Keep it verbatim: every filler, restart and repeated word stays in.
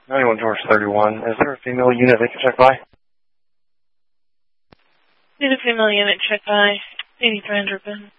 ninety-one George thirty-one. Is there a female unit they can check by? Need a female unit check by. eighty-three hundred Ben.